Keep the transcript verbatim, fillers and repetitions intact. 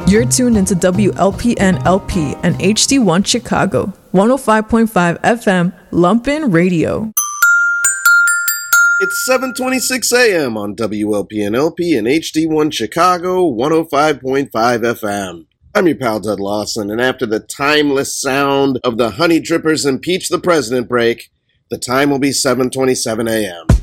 You're tuned into W L P N L P and H D one Chicago, one oh five point five F M, Lumpin' Radio. It's seven twenty-six a.m. on W L P N L P and H D one Chicago, one oh five point five F M. I'm your pal, Dud Lawson, and after the timeless sound of the Honey Drippers Impeach the President break, the time will be seven twenty-seven a.m.